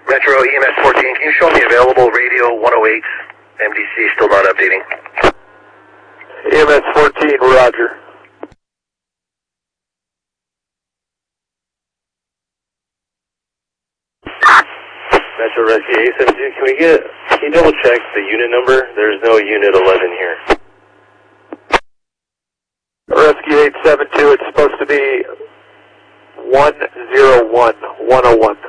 Metro EMS 14, can you show me available radio 108, MDC still not updating? EMS 14, roger. Metro Rescue 872, can you double check the unit number? There's no unit 11 here. Rescue 872, it's supposed to be 101, 101.